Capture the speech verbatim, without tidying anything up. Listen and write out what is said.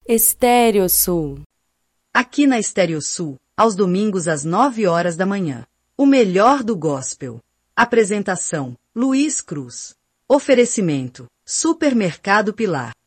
Estéreo Sul. Aqui na Estéreo Sul, aos domingos às nove horas da manhã. O melhor do gospel. Apresentação: Luiz Cruz. Oferecimento: Supermercado Pilar.